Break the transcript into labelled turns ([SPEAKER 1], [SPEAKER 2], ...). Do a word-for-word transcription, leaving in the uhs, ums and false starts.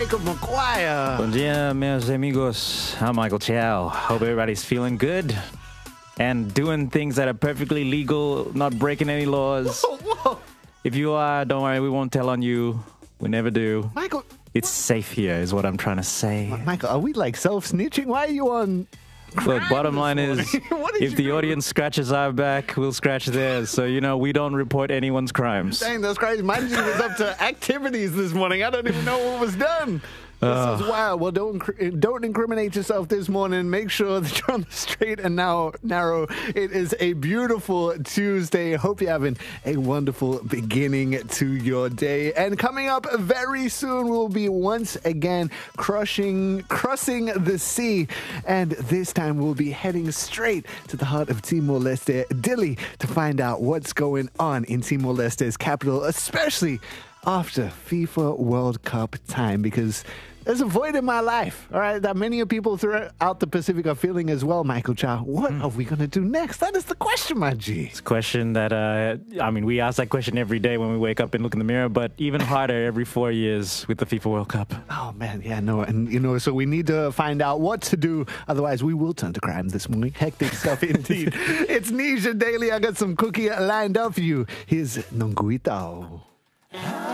[SPEAKER 1] Jacob McGuire.
[SPEAKER 2] Bom dia, meus amigos. I'm Michael Chow. Hope everybody's feeling good and doing things that are perfectly legal, not breaking any laws.
[SPEAKER 1] Whoa, whoa.
[SPEAKER 2] If you are, don't worry, we won't tell on you. We never do.
[SPEAKER 1] Michael.
[SPEAKER 2] It's safe here, is what I'm trying to say.
[SPEAKER 1] Michael, are we like self-snitching? Why are you on...
[SPEAKER 2] Look, bottom line is, if the
[SPEAKER 1] doing?
[SPEAKER 2] audience scratches our back, we'll scratch theirs. So, you know, we don't report anyone's crimes.
[SPEAKER 1] Dang, that's crazy. Mine was up to activities this morning. I don't even know what was done. This
[SPEAKER 2] Uh.
[SPEAKER 1] is wild. Well, don't don't incriminate yourself this morning. Make sure that you're on the straight and now narrow. It is a beautiful Tuesday. Hope you're having a wonderful beginning to your day. And coming up very soon, we'll be once again crushing, crossing the sea. And this time we'll be heading straight to the heart of Timor-Leste, Dili, to find out what's going on in Timor-Leste's capital, especially after FIFA World Cup time, because there's a void in my life, all right, that many people throughout the Pacific are feeling as well, Michael Chow. What mm. are we going to do next? That is the question, my G.
[SPEAKER 2] It's a question that, uh, I mean, we ask that question every day when we wake up and look in the mirror, but even harder every four years with the FIFA World Cup.
[SPEAKER 1] Oh, man, yeah, no, and, you know, so we need to find out what to do. Otherwise, we will turn to crime this morning. Hectic stuff indeed. It's Nisha Daily. I got some cookie lined up for you. Here's Nonguitao.